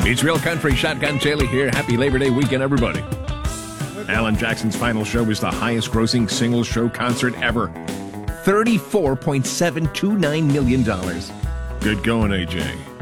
It's Real Country, Shotgun Shelley here. Happy Labor Day weekend, everybody. Alan Jackson's final show was the highest-grossing single-show concert ever. $34.729 million. Good going, AJ.